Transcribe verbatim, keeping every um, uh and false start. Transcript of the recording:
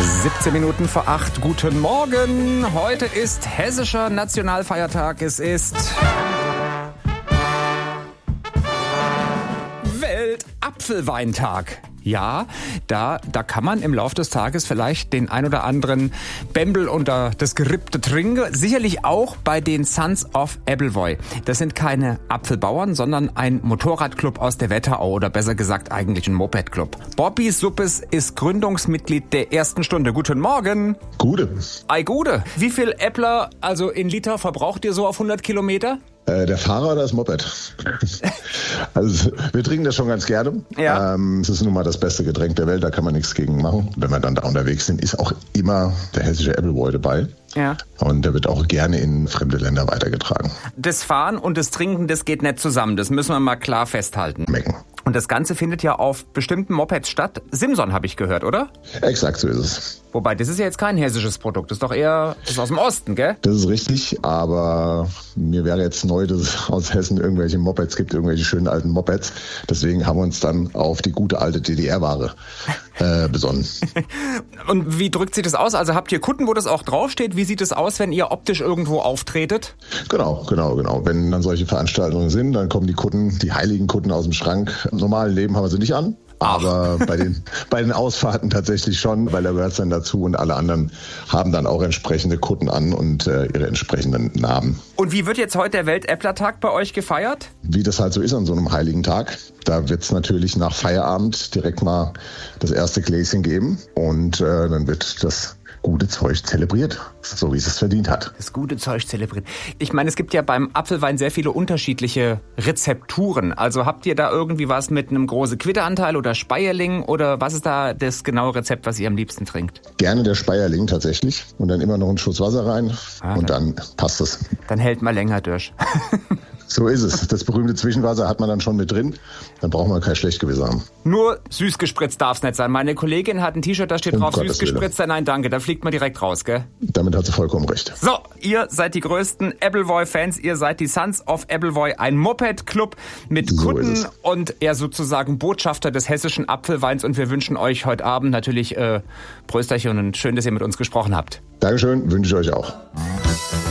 siebzehn Minuten vor acht. Guten Morgen. Heute ist hessischer Nationalfeiertag. Es ist Weltapfelweintag. Ja, da, da kann man im Laufe des Tages vielleicht den ein oder anderen Bembel unter das Gerippte trinken. Sicherlich auch bei den Sons of Appleboy. Das sind keine Apfelbauern, sondern ein Motorradclub aus der Wetterau oder besser gesagt eigentlich ein Mopedclub. Bobby Suppes ist Gründungsmitglied der ersten Stunde. Guten Morgen. Gute. Ei, Gude. Wie viel Äppler, also in Liter, verbraucht ihr so auf hundert Kilometer? Äh, der Fahrer oder das Moped? Also wir trinken das schon ganz gerne. Ja. Ähm, es ist nun mal das beste Getränk der Welt, da kann man nichts gegen machen. Wenn wir dann da unterwegs sind, ist auch immer der hessische Appleboy dabei. Ja. Und der wird auch gerne in fremde Länder weitergetragen. Das Fahren und das Trinken, das geht nicht zusammen. Das müssen wir mal klar festhalten. Mecken. Und das Ganze findet ja auf bestimmten Mopeds statt. Simson habe ich gehört, oder? Exakt, so ist es. Wobei, das ist ja jetzt kein hessisches Produkt. Das ist doch eher das ist aus dem Osten, gell? Das ist richtig, aber mir wäre jetzt neu, dass es aus Hessen irgendwelche Mopeds gibt, irgendwelche schönen alten Mopeds. Deswegen haben wir uns dann auf die gute alte D D R-Ware äh, besonnen. Und wie drückt sich das aus? Also habt ihr Kutten, wo das auch draufsteht? Wie sieht es aus, wenn ihr optisch irgendwo auftretet? Genau, genau, genau. Wenn dann solche Veranstaltungen sind, dann kommen die Kutten, die heiligen Kutten aus dem Schrank. Im normalen Leben haben wir sie nicht an. Aber bei den, bei den Ausfahrten tatsächlich schon, weil da gehört es dann dazu und alle anderen haben dann auch entsprechende Kutten an und äh, ihre entsprechenden Namen. Und wie wird jetzt heute der Weltäpplertag bei euch gefeiert? Wie das halt so ist an so einem heiligen Tag. Da wird es natürlich nach Feierabend direkt mal das erste Gläschen geben und äh, dann wird das gute Zeug zelebriert, so wie es es verdient hat. Das gute Zeug zelebriert. Ich meine, es gibt ja beim Apfelwein sehr viele unterschiedliche Rezepturen. Also habt ihr da irgendwie was mit einem großen Quitteranteil oder Speierling oder was ist da das genaue Rezept, was ihr am liebsten trinkt? Gerne der Speierling tatsächlich und dann immer noch einen Schuss Wasser rein ah, und dann, dann passt es. Dann hält man länger durch. So ist es. Das berühmte Zwischenwasser hat man dann schon mit drin. Dann braucht man kein Schlechtgewissen haben. Nur süß gespritzt darf es nicht sein. Meine Kollegin hat ein T-Shirt, da steht Um drauf, Gottes süß gespritzt. Nein, danke. Da fliegt man direkt raus, gell? Damit hat sie vollkommen recht. So, ihr seid die größten Appleboy-Fans. Ihr seid die Sons of Appleboy. Ein Moped-Club mit So Kutten ist es. und er sozusagen Botschafter des hessischen Apfelweins. Und wir wünschen euch heute Abend natürlich äh, Prösterchen und schön, dass ihr mit uns gesprochen habt. Dankeschön, wünsche ich euch auch.